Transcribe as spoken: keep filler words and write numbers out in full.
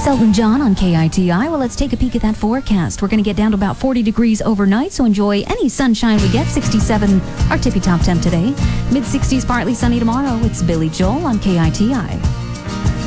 Elton John on K I T I. Well, let's take a peek at that forecast. We're going to get down to about forty degrees overnight, so enjoy any sunshine we get. sixty-seven, our tippy top temp today. mid sixties, partly sunny tomorrow. It's Billy Joel on K I T I.